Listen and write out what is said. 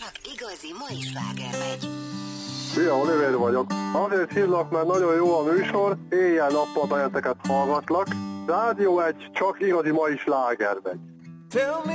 csak igazi mai sláger megy. Szia, Oliver vagyok. Azért hívlak, mert nagyon jó a műsor, éjjel-nappal benneteket hallgatlak. Rádió 1, csak igazi mai sláger megy.